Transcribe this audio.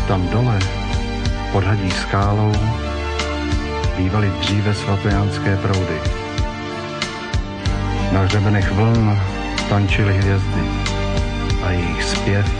Tam dole, pod hadí skálou, bývaly dříve svatojánské proudy. Na hřebenech vln tančily hvězdy a jejich zpěv